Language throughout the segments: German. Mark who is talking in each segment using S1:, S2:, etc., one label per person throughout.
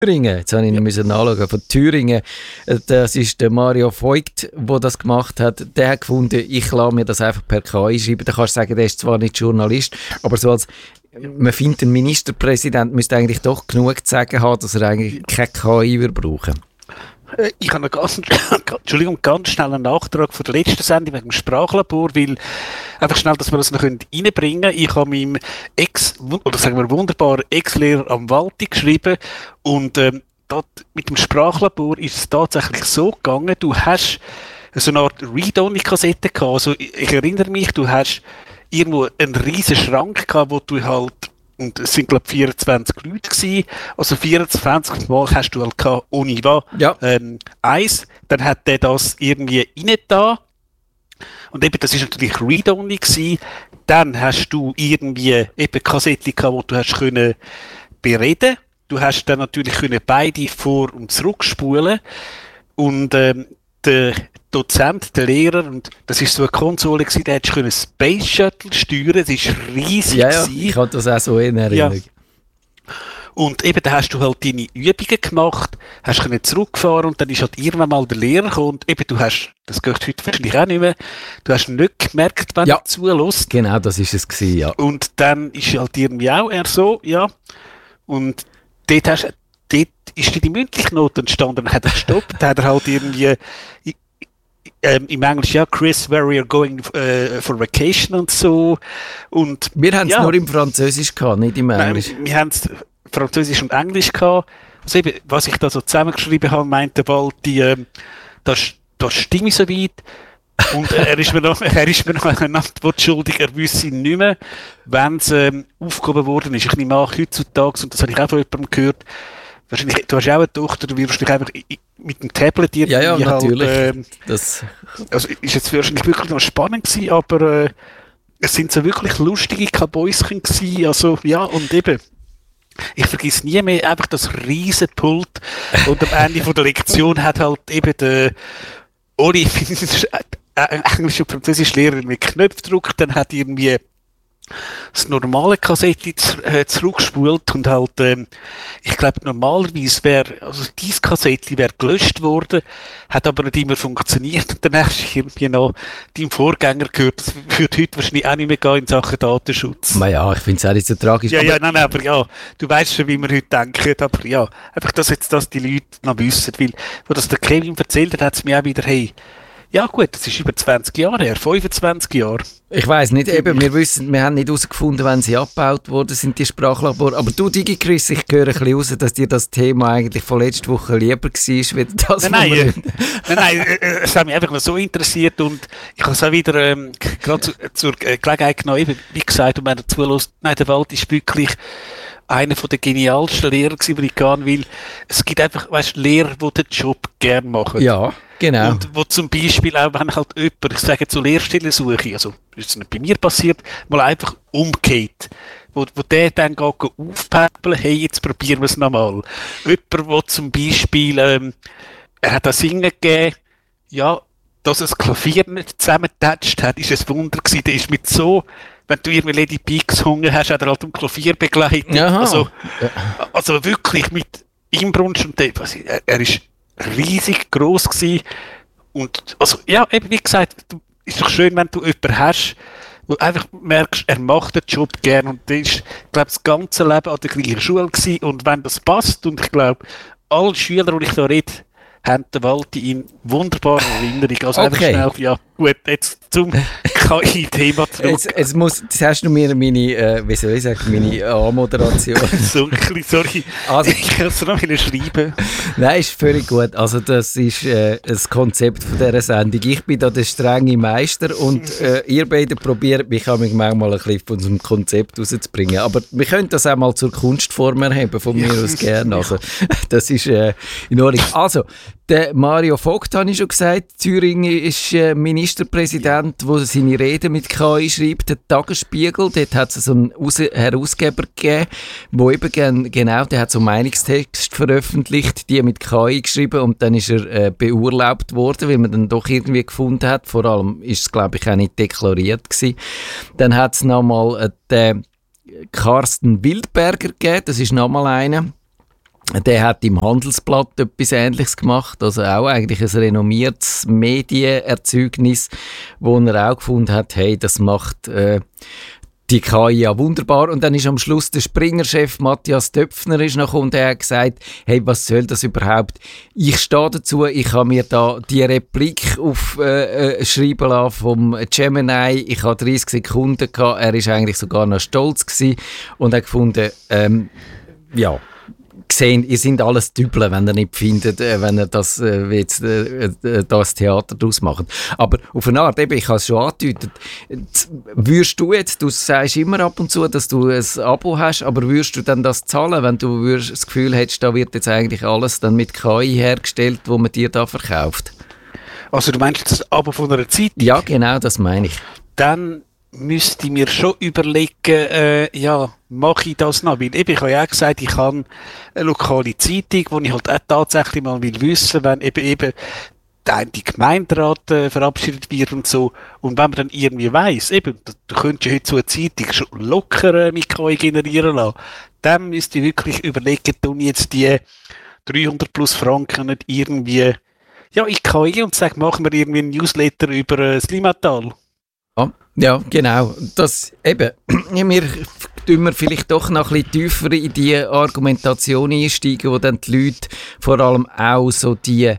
S1: Thüringen, jetzt habe ich müssen nachschauen, von Thüringen, das ist der Mario Voigt, der das gemacht hat, der hat gefunden, ich lasse mir das einfach per KI schreiben. Da kannst du sagen, der ist zwar nicht Journalist, aber so als, man findet, ein Ministerpräsident müsste eigentlich doch genug zu sagen haben, dass er eigentlich keine KI brauchen würde.
S2: Ich habe ganz schnell einen Nachtrag von der letzten Sendung wegen dem Sprachlabor, weil einfach schnell, dass wir das noch reinbringen können. Ich habe meinem wunderbaren Ex-Lehrer am Walti geschrieben und mit dem Sprachlabor ist es tatsächlich so gegangen, du hast so eine Art Read-Only-Kassette gehabt. Also ich erinnere mich, du hast irgendwo einen riesen Schrank gehabt, wo du halt, und es sind, glaube ich, 24 Leute gewesen. Also 24 Mal hast du halt gehabt, ohne was.
S1: Ja.
S2: Eins, dann hat der das irgendwie reingetan. Und eben, das ist natürlich Read-Only gewesen. Dann hast du irgendwie eben Kassetten gehabt, wo du hast können bereden. Du hast dann natürlich können beide vor- und zurückspulen. Und der Dozent, der Lehrer, und das ist so eine Konsole gewesen, der hättest können Space Shuttle steuern, das ist riesig.
S1: Ja, ich habe das auch so in Erinnerung.
S2: Ja. Und eben, da hast du halt deine Übungen gemacht, hast können zurückfahren und dann ist halt irgendwann mal der Lehrer gekommen und eben, du hast, das geht heute wahrscheinlich auch nicht mehr, du hast nicht gemerkt, wenn du zuhörst.
S1: Genau, das ist es gewesen, ja.
S2: Und dann ist halt irgendwie auch eher so, ja. Und dort ist die mündliche Note entstanden, dann hat er gestoppt, dann hat er halt irgendwie im Englisch, ja, Chris, where are you going for vacation und so. Und
S1: wir haben es nur im Französisch gehabt, nicht im Englisch.
S2: Nein, wir haben es Französisch und Englisch gehabt. Also eben, was ich da so zusammengeschrieben habe, meinte bald, das stimme so weit. Und er ist mir noch eine Antwort schuldig, er wüsste nicht mehr, wenn es aufgehoben worden ist. Ich nehme an, heutzutage, und das habe ich auch von jemandem gehört, wahrscheinlich, du hast auch eine Tochter, du wirst dich einfach mit dem Tablet irgendwie
S1: ja, natürlich.
S2: Also ist jetzt wahrscheinlich wirklich noch spannend gewesen, aber es sind so wirklich lustige Kabäuschen gewesen, also ja, und eben, ich vergesse nie mehr einfach das riesen Pult und am Ende von der Lektion hat halt eben der Oli, Englisch- und Französisch-Lehrer mit Knöpfen gedrückt, dann hat irgendwie das normale Kassette zurückgespult und halt, ich glaube, normalerweise also diese Kassette wäre gelöscht worden, hat aber nicht immer funktioniert. Und dann hast du irgendwie noch deinem Vorgänger gehört, das würde heute wahrscheinlich auch nicht mehr gehen in Sachen Datenschutz.
S1: Ja, ich finde es auch nicht so tragisch.
S2: Nein, aber ja, du weißt schon, wie wir heute denken, aber ja, einfach, dass jetzt das die Leute noch wissen, weil, wo das der Kevin erzählt hat, hat es mir auch wieder, hey, ja gut, das ist über 20 Jahre her, 25 Jahre.
S1: Ich weiss nicht, eben, wir haben nicht herausgefunden, wenn sie abgebaut worden sind, die Sprachlabore. Aber du, DigiChris, ich höre ein bisschen raus, dass dir das Thema eigentlich von letzter Woche lieber war, wie das
S2: Nein, es hat mich einfach noch so interessiert und ich habe es auch wieder gerade zur Gelegenheit genommen, eben, wie gesagt, und wenn er zulässt, nein, der Wald ist wirklich einer der genialsten Lehrer gewesen, die ich gehen will. Es gibt einfach, weißt, Lehrer, die den Job gerne machen.
S1: Ja, genau.
S2: Und wo zum Beispiel auch, wenn halt jemand, ich sage zur Lehrstellensuche, also ist es nicht bei mir passiert, mal einfach umgeht. Wo der dann geht aufpäppeln, hey, jetzt probieren wir es nochmal. Jemand, der zum Beispiel, er hat das Singen gegeben, ja, dass er das Klavier nicht zusammengetatscht hat, ist ein Wunder gewesen. Der ist mit so, wenn du irgendwie Lady P gesungen hast, hat er halt um Klavier begleitet. Also wirklich mit Inbrunst und er ist riesig gross gewesen. Und also, ja, eben wie gesagt, ist doch schön, wenn du jemanden hast, wo du einfach merkst, er macht den Job gern und der ist, ich glaube, das ganze Leben an der gleichen Schule gewesen. Und wenn das passt, und ich glaube, alle Schüler, die ich da rede, haben den Walti in wunderbarer Erinnerung. Also einfach schnell, ja gut, jetzt zum KI-Thema zurück.
S1: Jetzt hast du mir meine, wie soll ich sagen, meine Anmoderation.
S2: Sorry, also, ich kann es noch schreiben.
S1: Nein, ist völlig gut. Also das ist das Konzept von dieser Sendung. Ich bin da der strenge Meister und ihr beide probiert mich manchmal ein bisschen von unserem Konzept rauszubringen. Aber wir können das auch mal zur Kunstform erheben, von mir aus gerne. Also, das ist in Ordnung. Also, der Mario Vogt, habe ich schon gesagt, Thüringen ist Ministerpräsident, der seine Rede mit KI schreibt, der Tagesspiegel. Dort hat es so einen Herausgeber gegeben, der eben der hat so einen Meinungstext veröffentlicht, die mit KI geschrieben, und dann ist er beurlaubt worden, weil man dann doch irgendwie gefunden hat. Vor allem ist es, glaube ich, auch nicht deklariert gewesen. Dann hat es nochmal den Carsten Wildberger gegeben, das ist nochmal einer. Der hat im Handelsblatt etwas Ähnliches gemacht, also auch eigentlich ein renommiertes Medienerzeugnis, wo er auch gefunden hat, hey, das macht die KI ja wunderbar. Und dann ist am Schluss der Springer-Chef Matthias Döpfner ist noch und er hat gesagt, hey, was soll das überhaupt? Ich stehe dazu, ich habe mir da die Replik auf schreiben lassen vom Gemini, ich habe 30 Sekunden gehabt, er ist eigentlich sogar noch stolz gewesen und hat gefunden, ja, gesehen, ihr seid alles Dübel, wenn ihr nicht findet, wenn ihr das jetzt das Theater daraus macht. Aber auf eine Art, eben, ich habe es schon angedeutet, würdest du jetzt, du sagst immer ab und zu, dass du ein Abo hast, aber würdest du dann das zahlen, wenn du das Gefühl hättest, da wird jetzt eigentlich alles dann mit KI hergestellt, wo man dir da verkauft?
S2: Also du meinst das Abo von einer Zeitung?
S1: Ja, genau, das meine ich.
S2: Dann müsste ich mir schon überlegen, mache ich das noch? Weil eben, ich habe ja auch gesagt, ich habe eine lokale Zeitung, wo ich halt auch tatsächlich mal will wissen, wenn eben die Gemeinderat verabschiedet wird und so. Und wenn man dann irgendwie weiss, eben, du könntest ja heute so eine Zeitung schon locker mit KI generieren lassen, dann müsste ich wirklich überlegen, tun jetzt die 300 plus Franken nicht irgendwie in KI und sage, machen wir irgendwie einen Newsletter über das Limmatal.
S1: Ja, genau. Das eben, wir tun vielleicht doch noch ein bisschen tiefer in die Argumentation einsteigen, wo dann die Leute vor allem auch so die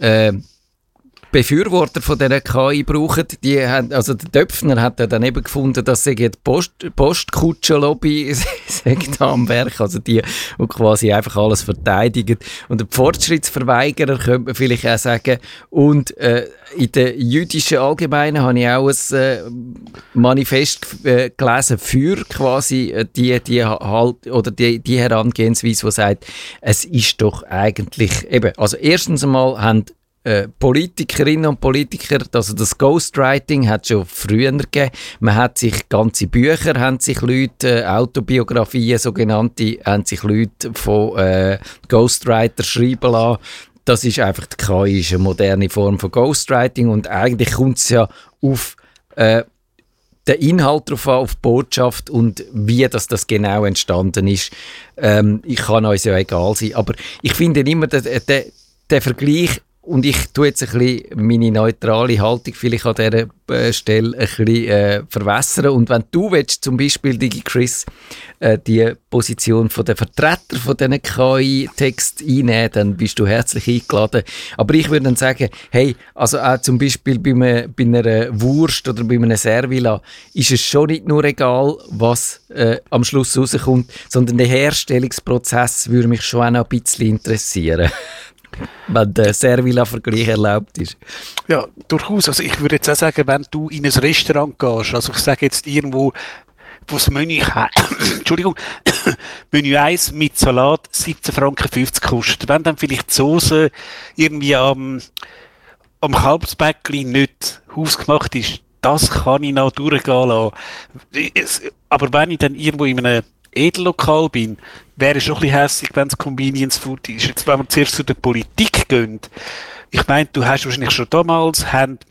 S1: Befürworter von dieser KI brauchen. Die haben, also der Döpfner hat ja dann eben gefunden, dass die Postkutschen-Lobby da am Werk, also die quasi einfach alles verteidigen. Und der Fortschrittsverweigerer könnte man vielleicht auch sagen. Und in der jüdischen Allgemeinen habe ich auch ein Manifest gelesen für quasi die Herangehensweise, die sagt, es ist doch eigentlich eben, also erstens einmal haben Politikerinnen und Politiker, also das Ghostwriting hat es schon früher gegeben. Man hat sich ganze Bücher, haben sich Leute, Autobiografien, sogenannte, haben sich Leute von Ghostwriter schreiben lassen. Das ist einfach, die KI ist eine moderne Form von Ghostwriting und eigentlich kommt es ja auf den Inhalt drauf an, auf die Botschaft und wie das genau entstanden ist. Ich kann uns ja egal sein, aber ich finde immer, der Vergleich. Und ich tue jetzt ein bisschen meine neutrale Haltung vielleicht an dieser Stelle ein bisschen verwässern. Und wenn du willst, zum Beispiel, DigiChris, die Position von der Vertreter von diesen KI-Text einnehmen, dann bist du herzlich eingeladen. Aber ich würde dann sagen, hey, also auch zum Beispiel bei einer Wurst oder bei einem Servila ist es schon nicht nur egal, was am Schluss rauskommt, sondern der Herstellungsprozess würde mich schon auch noch ein bisschen interessieren. Wenn der Servila-Vergleich erlaubt ist.
S2: Ja, durchaus. Also ich würde jetzt auch sagen, wenn du in ein Restaurant gehst, also ich sage jetzt irgendwo, wo das Menü Entschuldigung, Menü 1 mit Salat 17,50 Franken kostet. Wenn dann vielleicht die Soße irgendwie am Kalbsbäckli nicht hausgemacht ist, das kann ich noch durchgehen lassen. Aber wenn ich dann irgendwo in einem Edellokal bin, wäre es schon ein bisschen hässlich, wenn es Convenience Food ist. Jetzt, wenn wir zuerst zu der Politik gehen, ich meine, du hast wahrscheinlich schon damals,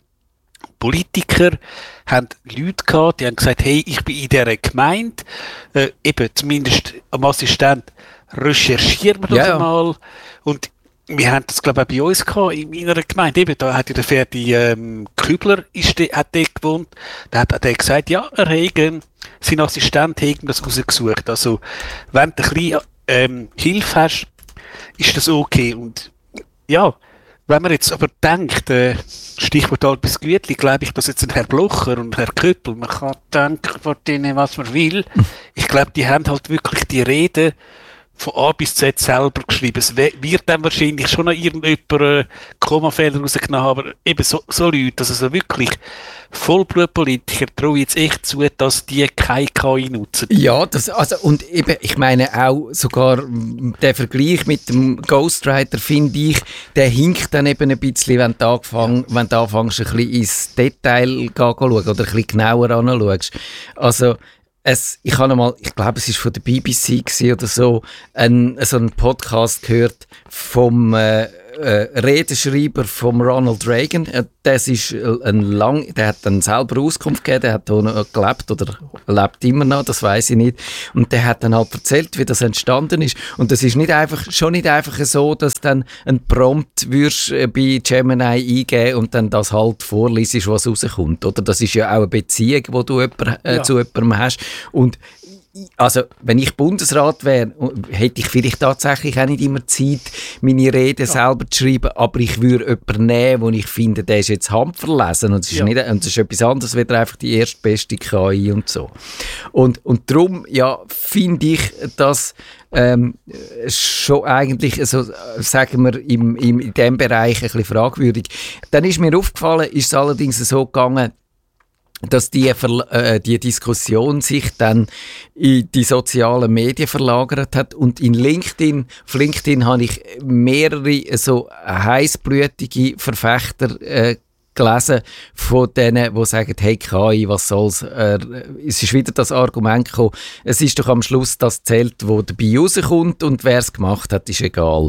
S2: Politiker haben Leute gehabt, die haben gesagt, hey, ich bin in dieser Gemeinde, eben zumindest am Assistent, recherchieren wir das mal. Und wir haben das, glaube ich, auch bei uns gehabt, in einer Gemeinde. Eben, da hat ja der Ferdi Kübler hat dort gewohnt. Da hat er gesagt, ja, sein Assistent hat das rausgesucht. Also, wenn du ein bisschen Hilfe hast, ist das okay. Und ja, wenn man jetzt aber denkt, Stichwort Albis Gütli, glaube ich, dass jetzt ein Herr Blocher und Herr Köppel, man kann denken von denen, was man will. Ich glaube, die haben halt wirklich die Rede von A bis Z selber geschrieben. Es wird dann wahrscheinlich schon noch irgendjemand Kommafehler rausgenommen, aber eben so Leute, also so wirklich Vollblutpolitiker, traue ich jetzt echt zu, dass die keine KI nutzen.
S1: Ja, und eben, ich meine auch sogar der Vergleich mit dem Ghostwriter, finde ich, der hinkt dann eben ein bisschen, wenn du anfängst, ein bisschen ins Detail zu schauen oder ein bisschen genauer anschaust. Also, ich glaube, es war von der BBC oder so, so einen Podcast gehört vom Redenschreiber von Ronald Reagan. Das ist der hat dann selber Auskunft gegeben, der hat hier noch gelebt oder lebt immer noch, das weiß ich nicht. Und der hat dann halt erzählt, wie das entstanden ist. Und das ist schon nicht einfach so, dass dann ein Prompt würdest bei Gemini eingeben und dann das halt vorliest, was rauskommt. Oder das ist ja auch eine Beziehung, die du zu jemandem hast. Und also, wenn ich Bundesrat wäre, hätte ich vielleicht tatsächlich auch nicht immer Zeit, meine Rede selber zu schreiben, aber ich würde jemanden nehmen, wo ich finde, der ist jetzt handverlesen und das ist etwas anderes, wie einfach die erstbeste KI und so. Und darum, finde ich, dass schon eigentlich, also, sagen wir, in diesem Bereich ein bisschen fragwürdig. Dann ist mir aufgefallen, ist es allerdings so gegangen, dass die Diskussion sich dann in die sozialen Medien verlagert hat und auf LinkedIn habe ich mehrere so heissblütige Verfechter gelesen von denen, die sagen, hey KI, was soll's? Es ist wieder das Argument gekommen, es ist doch am Schluss das zählt, wo dabei rauskommt und wer es gemacht hat, ist egal.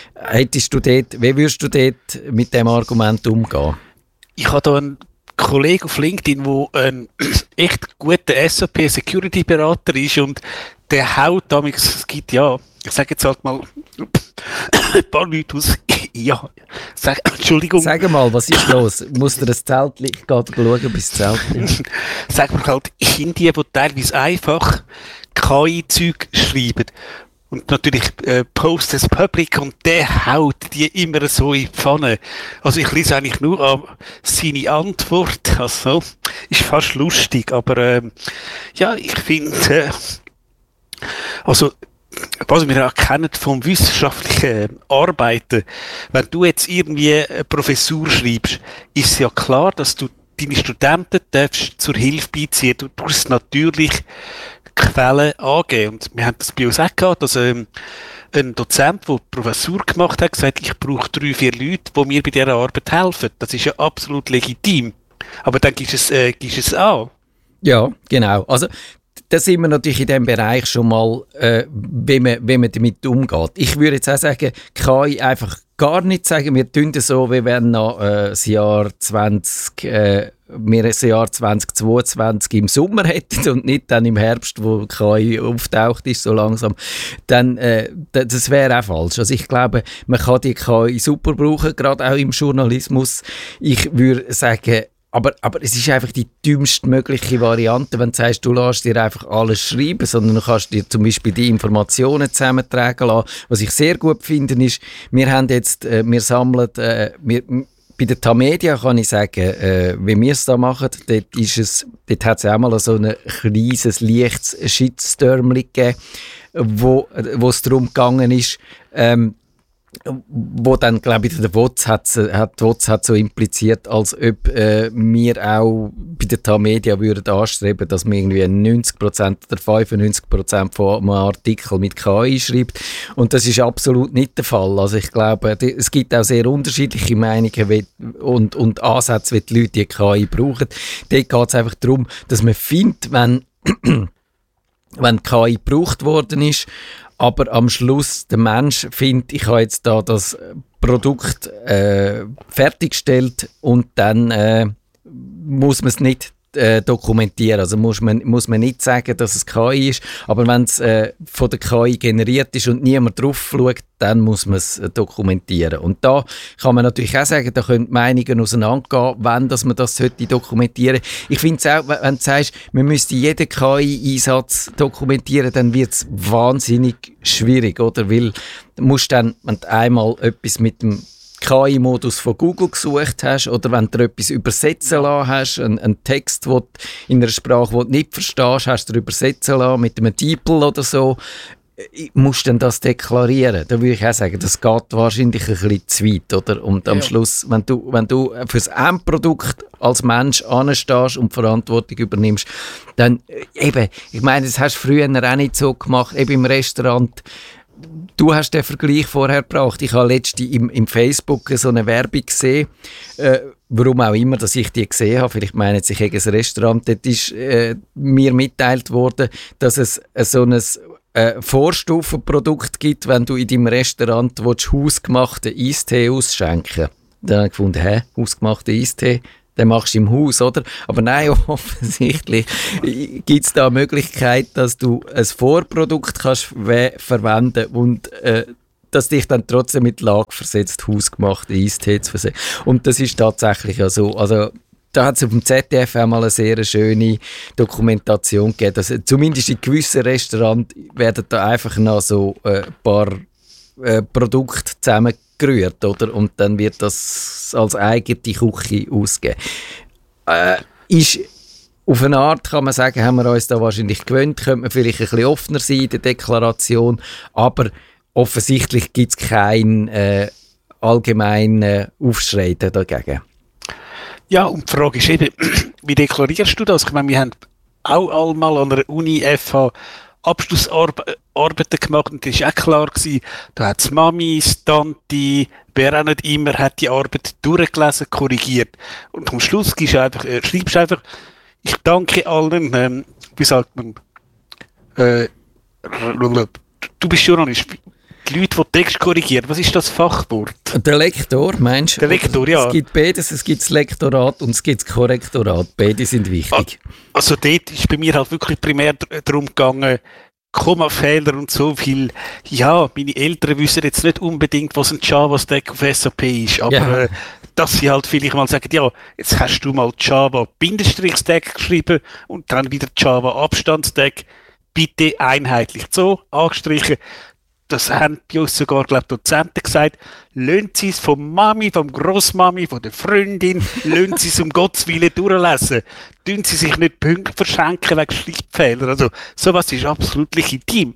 S1: Wie würdest du dort mit dem Argument umgehen?
S2: Ich habe da einen Kollege auf LinkedIn, der ein echt guter SAP-Security-Berater ist und der haut damals, es gibt ich sage jetzt halt mal ein paar Leute aus, Entschuldigung.
S1: Sag mal, was ist los? Muss dir das Zelt liegen? Ich gehe schauen, bis das Zelt liegt.
S2: Sag mal halt, Indien, die teilweise einfach KI-Zeug schreiben. Und natürlich Post as Public und der haut die immer so in die Pfanne. Also ich lese eigentlich nur an seine Antwort. Also ist fast lustig, aber ich finde, also was wir auch kennen vom wissenschaftlichen Arbeiten, wenn du jetzt irgendwie eine Professur schreibst, ist es ja klar, dass du deine Studenten darfst zur Hilfe beiziehen. Du musst natürlich Quellen angeben. Und wir haben das bei uns auch gehabt, dass ein Dozent, der Professur gemacht hat, gesagt, ich brauche 3-4 Leute, die mir bei dieser Arbeit helfen. Das ist ja absolut legitim. Aber dann gibst es an.
S1: Ja, genau. Also da sind wir natürlich in diesem Bereich schon mal, wie man damit umgeht. Ich würde jetzt auch sagen, KI einfach gar nicht sagen, wir tun das so, wie wenn noch das Jahr 2022 im Sommer hätten und nicht dann im Herbst, wo KI auftaucht ist, so langsam, dann das wäre auch falsch. Also ich glaube, man kann die KI super brauchen, gerade auch im Journalismus. Ich würde sagen, aber es ist einfach die dümmste mögliche Variante, wenn du sagst, du lässt dir einfach alles schreiben, sondern du kannst dir zum Beispiel die Informationen zusammentragen lassen. Was ich sehr gut finde, ist, wir sammeln, bei der Tamedia kann ich sagen, wie wir es da machen, dort hat es auch mal so ein kleines, leichtes Shitstormchen gegeben, wo es darum gegangen ist, wo dann, glaube ich, der WOTS hat so impliziert, als ob wir auch bei der Tamedia würden anstreben, dass man irgendwie 90% oder 95% von einem Artikel mit KI schreibt. Und das ist absolut nicht der Fall. Also ich glaube, es gibt auch sehr unterschiedliche Meinungen und Ansätze, wie die Leute die KI brauchen. Dort geht es einfach darum, dass man findet, wenn KI gebraucht worden ist, aber am Schluss der Mensch findet, ich habe jetzt da das Produkt fertiggestellt und dann muss man es nicht dokumentieren. Also muss man nicht sagen, dass es KI ist, aber wenn es von der KI generiert ist und niemand drauf schaut, dann muss man es dokumentieren. Und da kann man natürlich auch sagen, da können Meinungen auseinandergehen, wenn dass man das dokumentieren sollte. Ich finde es auch, wenn du sagst, man müsste jeden KI-Einsatz dokumentieren, dann wird es wahnsinnig schwierig, oder? Weil du musst dann, wenn du einmal etwas mit dem KI-Modus von Google gesucht hast oder wenn du etwas übersetzen lassen hast, einen Text in einer Sprache, die du nicht verstehst, hast du übersetzen lassen mit einem DeepL oder so, musst du dann das deklarieren. Da würde ich auch sagen, das geht wahrscheinlich ein bisschen zu weit, oder? Und am Schluss, wenn du für das Endprodukt als Mensch anstehst und Verantwortung übernimmst, dann eben, ich meine, das hast du früher auch nicht so gemacht, eben im Restaurant. Du hast den Vergleich vorher gebracht. Ich habe letztens im Facebook so eine Werbung gesehen, warum auch immer, dass ich die gesehen habe. Vielleicht meinen sie, ein Restaurant. Dort ist mir mitteilt worden, dass es so ein Vorstufenprodukt gibt, wenn du in deinem Restaurant hausgemachten Eistee ausschenken. Dann habe ich gefunden, hausgemachten Eistee, den machst du im Haus, oder? Aber nein, offensichtlich gibt es da eine Möglichkeit, dass du ein Vorprodukt kannst verwenden und das dich dann trotzdem mit Lage versetzt, hausgemachten Eistee zu versehen. Und das ist tatsächlich ja so. Also, da hat es auf dem ZDF einmal eine sehr schöne Dokumentation gegeben. Dass, zumindest in gewissen Restaurants werden da einfach noch so ein paar Produkte zusammengerührt, oder? Und dann wird das als eigene Küche ausgegeben. Ist auf eine Art, kann man sagen, haben wir uns da wahrscheinlich gewöhnt, könnte man vielleicht ein bisschen offener sein in der Deklaration, aber offensichtlich gibt es keinen allgemeinen Aufschrei dagegen.
S2: Ja, und die Frage ist eben, wie deklarierst du das? Ich meine, wir haben auch einmal an der Uni FH Abschlussarbeiten gemacht und das war auch klar gewesen, da hat es Mami, Tante, wer auch nicht immer, hat die Arbeit durchgelesen, korrigiert. Und am Schluss schreibst du einfach, ich danke allen, wie sagt man, du bist Journalist, die Leute, die Text korrigieren, was ist das Fachwort?
S1: Der Lektor, meinst du?
S2: Der Lektor, ja.
S1: Es gibt beides, es gibt das Lektorat und es gibt das Korrektorat. Beide sind wichtig.
S2: Also dort ist bei mir halt wirklich primär darum gegangen, Kommafehler und so viel. Ja, meine Eltern wissen jetzt nicht unbedingt, was ein Java-Stack auf SAP ist, aber dass sie halt vielleicht mal sagen, ja, jetzt hast du mal Java-Stack geschrieben und dann wieder Java-Abstand-Stack, bitte einheitlich so angestrichen. Das haben bei uns sogar, glaube ich, Dozenten gesagt, lassen Sie es von Mami, vom Grossmami, von der Freundin, lassen Sie es um Gottes Willen durchlesen. Tun Sie sich nicht Punkte verschenken wegen Schreibfehlern. Also, sowas ist absolut legitim.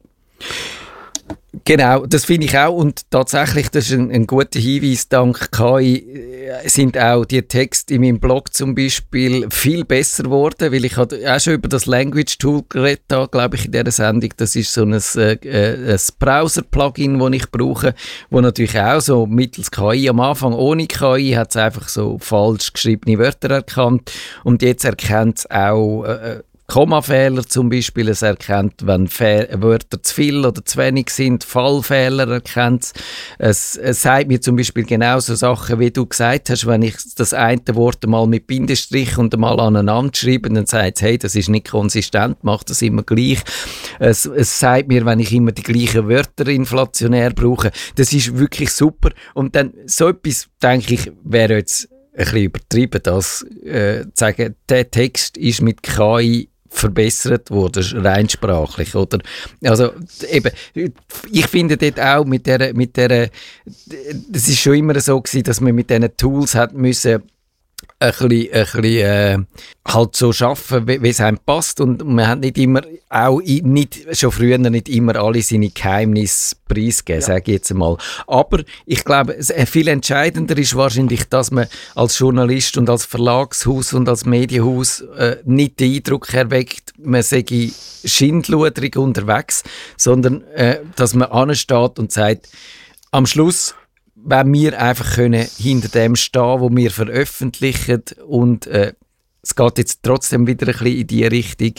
S1: Genau, das finde ich auch und tatsächlich, das ist ein guter Hinweis, dank KI sind auch die Texte in meinem Blog zum Beispiel viel besser geworden, weil ich hatte auch schon über das Language Tool geredet, glaube ich, in dieser Sendung. Das ist so ein Browser-Plugin, das ich brauche, wo natürlich auch so mittels KI am Anfang ohne KI hat es einfach so falsch geschriebene Wörter erkannt und jetzt erkennt es auch Kommafehler zum Beispiel, es erkennt, wenn Wörter zu viel oder zu wenig sind, Fallfehler erkennt es. Es sagt mir zum Beispiel genauso Sachen, wie du gesagt hast, wenn ich das eine Wort mal mit Bindestrich und mal aneinander schreibe, dann sagt es, hey, das ist nicht konsistent, mach das immer gleich. Es sagt mir, wenn ich immer die gleichen Wörter inflationär brauche, das ist wirklich super. Und dann so etwas, denke ich, wäre jetzt ein bisschen übertrieben, das zu sagen, der Text ist mit KI verbessert wurde, rein sprachlich, oder? Also, eben, ich finde dort auch mit der, das ist schon immer so gewesen, dass man mit diesen Tools hat müssen ein bisschen halt so arbeiten, wie es einem passt und man hat nicht immer, schon früher nicht immer alle seine Geheimnisse preisgegeben, sage ich jetzt einmal. Aber ich glaube, viel entscheidender ist wahrscheinlich, dass man als Journalist und als Verlagshaus und als Medienhaus nicht den Eindruck erweckt, man sei schindluderig unterwegs, sondern dass man ansteht und sagt, am Schluss, wenn wir einfach können hinter dem stehen, wo wir veröffentlichen und es geht jetzt trotzdem wieder ein bisschen in die Richtung,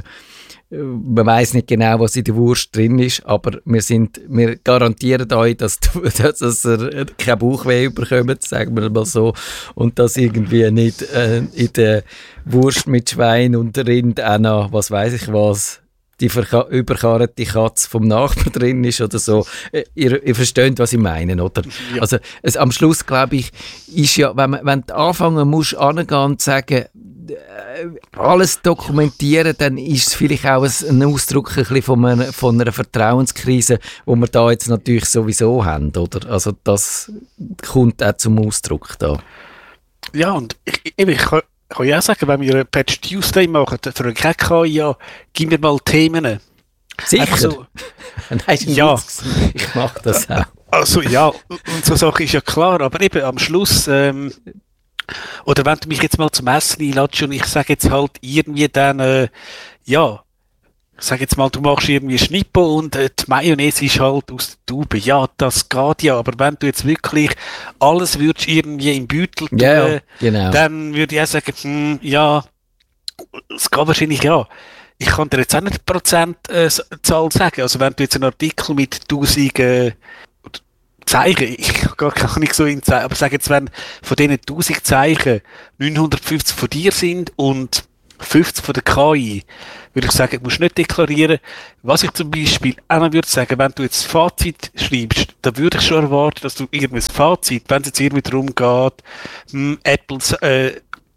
S1: man weiss nicht genau, was in der Wurst drin ist, aber wir garantieren euch, dass ihr kein Bauchweh bekommt, sagen wir mal so, und dass irgendwie nicht in der Wurst mit Schwein und Rind auch noch, was weiss ich was, die überkarrte Katze vom Nachbarn drin ist oder so. Ihr versteht, was ich meine, oder? Ja. Also am Schluss, glaube ich, ist ja, wenn du anfangen musst, angehen und sagen, alles dokumentieren, dann ist es vielleicht auch ein Ausdruck ein bisschen von einer Vertrauenskrise, die wir da jetzt natürlich sowieso haben, oder? Also das kommt auch zum Ausdruck da.
S2: Ja, und ich kann ja auch sagen, wenn wir einen Patch Tuesday machen, für keine KI, ja, gib mir mal Themen.
S1: Sicher? So. Nein,
S2: ja.
S1: Ich mache das auch.
S2: Also ja, und so Sache ist ja klar, aber eben am Schluss, oder wenn du mich jetzt mal zum Essen einladest und ich sage jetzt halt irgendwie dann, ja, ich sage jetzt mal, du machst irgendwie Schnippo und die Mayonnaise ist halt aus der Tube. Ja, das geht ja, aber wenn du jetzt wirklich alles würdest irgendwie im Beutel tun,
S1: genau.
S2: dann würde ich auch sagen, ja, es geht wahrscheinlich ja. ich kann dir jetzt auch nicht die Prozentzahl sagen. Also wenn du jetzt einen Artikel mit 1000 Zeichen, ich kann gar nicht so in Zeichen, aber sag jetzt, wenn von diesen 1000 Zeichen 950 von dir sind und 50 von der KI, würde ich sagen, du musst nicht deklarieren. Was ich zum Beispiel auch noch würde sagen, wenn du jetzt Fazit schreibst, dann würde ich schon erwarten, dass du irgendein Fazit, wenn es jetzt irgendwie darum geht, Apple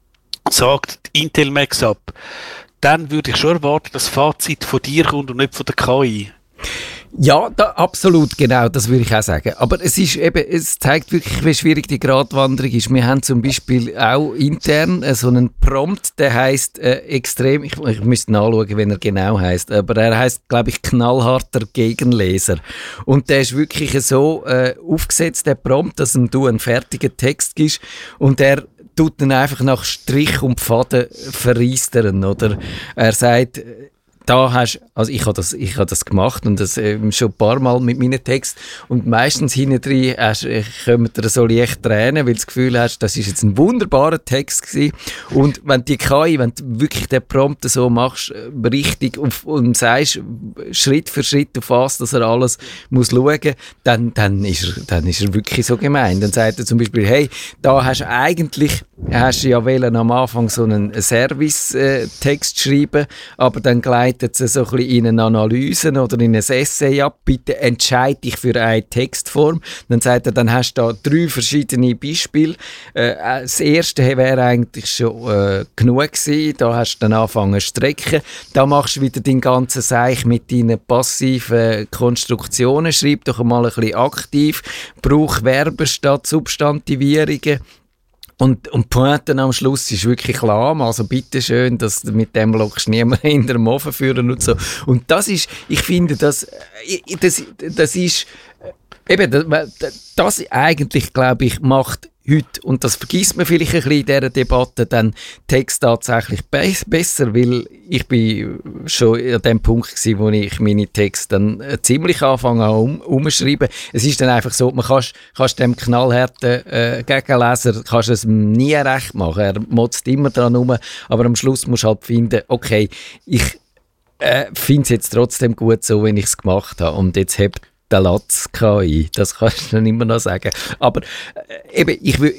S2: sagt Intel Max ab, dann würde ich schon erwarten, dass das Fazit von dir kommt und nicht von der KI.
S1: Ja, absolut, genau, das würde ich auch sagen. Aber es ist eben, es zeigt wirklich, wie schwierig die Gratwanderung ist. Wir haben zum Beispiel auch intern so einen Prompt, der heisst extrem, ich müsste nachschauen, wenn er genau heisst, aber er heisst, glaube ich, knallharter Gegenleser. Und der ist wirklich so aufgesetzt, der Prompt, dass du einen fertigen Text gibst und der tut dann einfach nach Strich und Faden verreistern, oder? Er sagt, da hast, also ich habe das gemacht und das schon ein paar Mal mit meinen Texten und meistens hinten drin kommen dir so leicht Tränen, weil du das Gefühl hast, das ist jetzt ein wunderbarer Text gewesen. Und wenn die KI, wenn du wirklich den Prompt so machst, richtig und sagst, Schritt für Schritt auf was, dass er alles muss schauen, dann ist er wirklich so gemein. Dann sagt er zum Beispiel, hey, da hast du ja wollen am Anfang so einen Service-Text schreiben, aber dann gleitet es so ein bisschen in eine Analyse oder in ein Essay ab. Bitte entscheide dich für eine Textform. Dann sagt er, dann hast du da 3 verschiedene Beispiele. Das erste wäre eigentlich schon genug gewesen. Da hast du dann angefangen zu strecken. Da machst du wieder deinen ganzen Seich mit deinen passiven Konstruktionen. Schreib doch mal ein bisschen aktiv. Brauch Verben statt Substantivierungen. Und Pointen am Schluss ist wirklich lahm, also bitteschön, dass mit dem lockst niemand hinter dem Ofen führen und so. Und das ist, ich finde, das ist, eben, das eigentlich, glaube ich, macht heute, und das vergisst man vielleicht ein bisschen in dieser Debatte, dann Text tatsächlich besser, weil ich bin schon an dem Punkt gewesen, wo ich meine Texte dann ziemlich anfange umschreiben. Es ist dann einfach so, man kannst dem knallharten Gegenleser kannst es nie recht machen. Er motzt immer dran rum, aber am Schluss musst du halt finden, okay, ich finde es jetzt trotzdem gut so, wenn ich es gemacht habe und jetzt hebt der Latz KI, das kannst du dann immer noch sagen. Aber eben,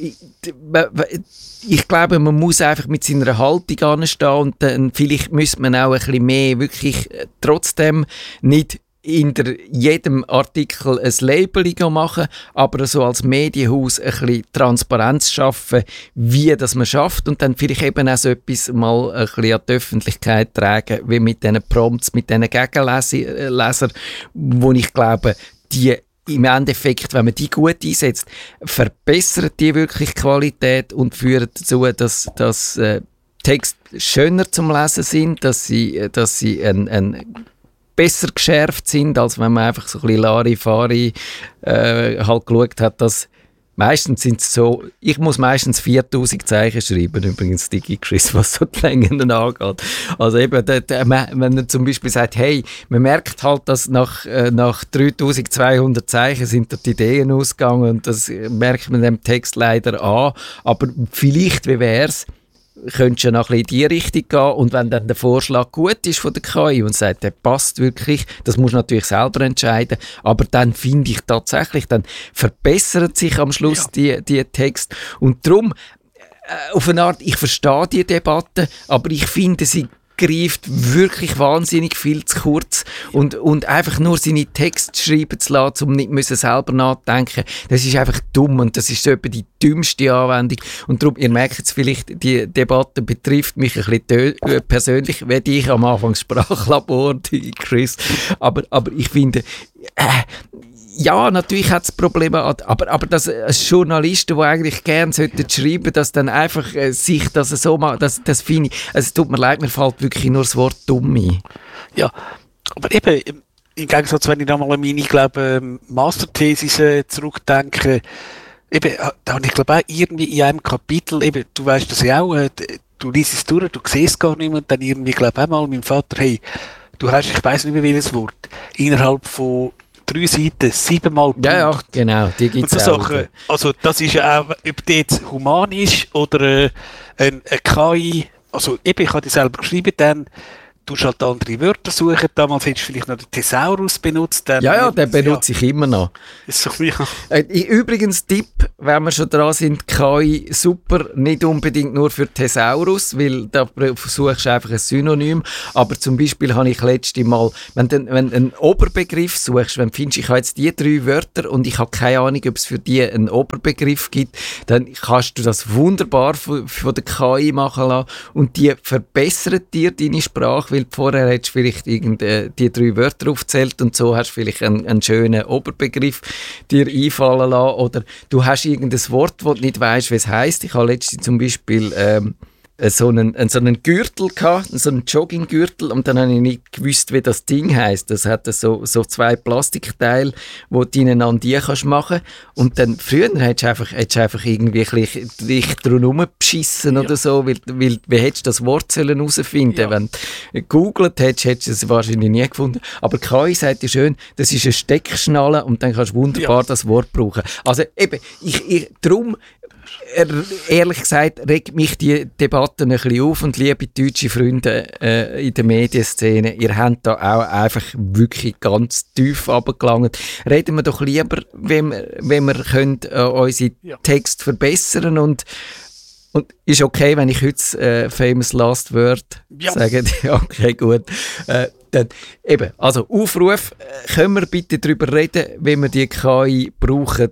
S1: ich glaube, man muss einfach mit seiner Haltung anstehen und dann vielleicht müsste man auch ein bisschen mehr wirklich trotzdem nicht hinter jedem Artikel ein Labeling machen, aber so als Medienhaus ein bisschen Transparenz schaffen, wie das man schafft und dann vielleicht eben auch so etwas mal ein bisschen an die Öffentlichkeit tragen, wie mit diesen Prompts, mit diesen Gegenlesern, wo ich glaube, die im Endeffekt, wenn man die gut einsetzt, verbessern die wirklich Qualität und führen dazu, dass Texte schöner zum Lesen sind, dass sie ein besser geschärft sind, als wenn man einfach so ein bisschen Larifari halt geschaut hat, dass meistens sind es so, ich muss meistens 4000 Zeichen schreiben, übrigens DigiChris, was so die Längen angeht. Also eben, wenn er zum Beispiel sagt, hey, man merkt halt, dass nach 3200 Zeichen sind dort die Ideen ausgegangen und das merkt man dem Text leider an, aber vielleicht, wie wär's, könntest du noch ein bisschen in die Richtung gehen und wenn dann der Vorschlag gut ist von der KI und sagt, der passt wirklich, das musst du natürlich selber entscheiden, aber dann finde ich tatsächlich, dann verbessert sich am Schluss die Text und darum, auf eine Art, ich verstehe die Debatte, aber ich finde, sie greift wirklich wahnsinnig viel zu kurz und einfach nur seine Texte schreiben zu lassen, um nicht selber nachdenken, das ist einfach dumm und das ist so etwa die dümmste Anwendung und darum, ihr merkt es vielleicht, die Debatte betrifft mich ein bisschen persönlich, wie ich am Anfang Sprachlabor, Chris, aber ich finde, ja, natürlich hat es Probleme, aber dass Journalisten, die eigentlich gerne schreiben sollten, dass dann einfach sich das so macht, das finde ich, es tut mir leid, mir fällt wirklich nur das Wort dumm ein.
S2: Ja, aber eben, im Gegensatz, wenn ich da mal an meine, glaube Masterthesis zurückdenke, eben, da habe ich glaube auch irgendwie in einem Kapitel, eben, du weißt das ja auch, du liest es durch, du siehst gar nicht mehr und dann irgendwie, glaube ich, auch mal meinem Vater, hey, du hast, ich weiss nicht mehr welches Wort, innerhalb von 3 Seiten, 7-mal Punkt.
S1: Ja, genau, die gibt es auch.
S2: Also das ist ja auch, ob die jetzt human ist oder eine KI, also eben, ich habe die selber geschrieben, dann du hast halt andere Wörter suchen. Damals hättest du vielleicht noch den Thesaurus benutzt.
S1: Ja, den benutze ich immer noch.
S2: So, ja.
S1: Übrigens, Tipp, wenn wir schon dran sind, KI super, nicht unbedingt nur für Thesaurus, weil da suchst du einfach ein Synonym. Aber zum Beispiel habe ich letztes Mal, wenn du einen Oberbegriff suchst, wenn du findest, ich habe jetzt die 3 Wörter und ich habe keine Ahnung, ob es für die einen Oberbegriff gibt, dann kannst du das wunderbar von der KI machen lassen und die verbessert dir deine Sprache, weil vorher hättest du vielleicht die 3 Wörter aufgezählt und so hast du vielleicht einen schönen Oberbegriff dir einfallen lassen oder du hast irgendein Wort, das du nicht weißt, wie es heisst. Ich habe letztens zum Beispiel so einen Gürtel gehabt, so einen Jogginggürtel und dann habe ich nicht gewusst, wie das Ding heisst. Das hat so 2 Plastikteile, wo du ineinander die kannst machen. Und dann früher hättest du einfach irgendwie dich drum beschissen oder so, weil wie hättest du das Wort herausfinden sollen? Ja. Wenn du gegoogelt hättest du es wahrscheinlich nie gefunden. Aber KI sagt dir schön, das ist eine Steckschnalle und dann kannst du wunderbar das Wort brauchen. Also eben, darum ehrlich gesagt, regt mich die Debatte ein bisschen auf und liebe deutsche Freunde in der Medienszene, ihr habt da auch einfach wirklich ganz tief runtergelangt. Reden wir doch lieber, wenn wir können, unsere Texte verbessern und ist okay, wenn ich heute famous last word sage? Okay, gut. Dann, eben, also Aufruf, können wir bitte darüber reden, wenn wir die KI brauchen,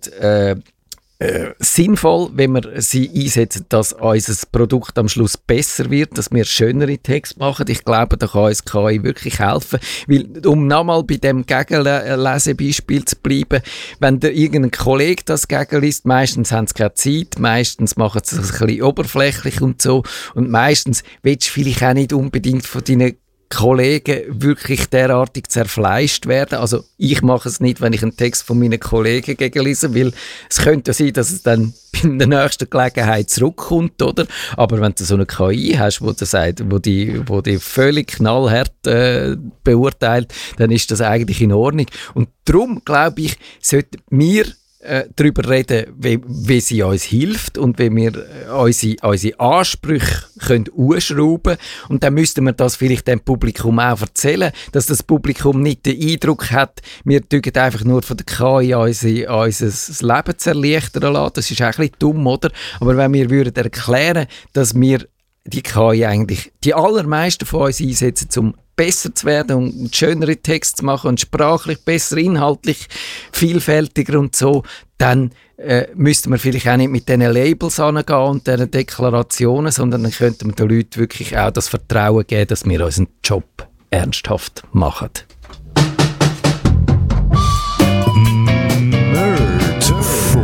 S1: sinnvoll, wenn wir sie einsetzen, dass unser Produkt am Schluss besser wird, dass wir schönere Texte machen. Ich glaube, da kann uns KI wirklich helfen. Weil, um nochmal bei dem Gegenlesebeispiel zu bleiben, wenn der irgendein Kollege das gegenliest, meistens haben sie keine Zeit, meistens machen sie es ein bisschen oberflächlich und so. Und meistens willst du vielleicht auch nicht unbedingt von deinen Kollegen wirklich derartig zerfleischt werden. Also ich mache es nicht, wenn ich einen Text von meinen Kollegen gegenlese, weil es könnte sein, dass es dann bei der nächsten Gelegenheit zurückkommt, oder? Aber wenn du so eine KI hast, wo die völlig knallhart beurteilt, dann ist das eigentlich in Ordnung. Und darum, glaube ich, sollten wir darüber reden, wie sie uns hilft und wie wir unsere Ansprüche anschrauben können. Und dann müssten wir das vielleicht dem Publikum auch erzählen, dass das Publikum nicht den Eindruck hat, wir tun einfach nur von der KI unser Leben zu erleichtern lassen. Das ist auch ein bisschen dumm, oder? Aber wenn wir würden erklären, dass wir die KI eigentlich die allermeisten von uns einsetzen, um besser zu werden und schönere Texte zu machen und sprachlich besser, inhaltlich vielfältiger und so, dann müssten wir vielleicht auch nicht mit diesen Labels angehen und diesen Deklarationen, sondern dann könnten wir den Leuten wirklich auch das Vertrauen geben, dass wir unseren Job ernsthaft machen.